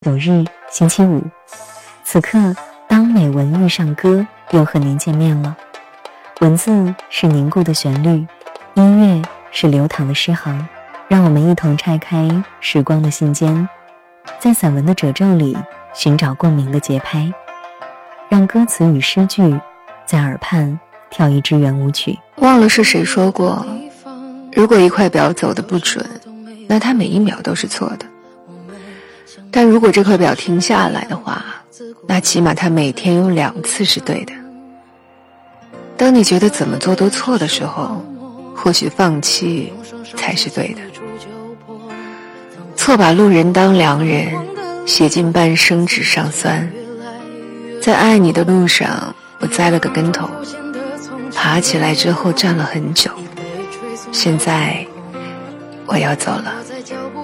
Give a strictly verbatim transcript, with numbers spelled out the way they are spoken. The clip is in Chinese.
九日星期五，此刻当美文遇上歌，又和您见面了。文字是凝固的旋律，音乐是流淌的诗行，让我们一同拆开时光的信笺，在散文的褶皱里寻找共鸣的节拍，让歌词与诗句在耳畔跳一支圆舞曲。 忘了是谁说过，如果一块表走得不准，那它每一秒都是错的，但如果这块表停下来的话，那起码它每天有两次是对的。当你觉得怎么做都错的时候，或许放弃才是对的。错把路人当良人，写进半生纸上酸。在爱你的路上，我栽了个跟头，爬起来之后站了很久，现在我要走了。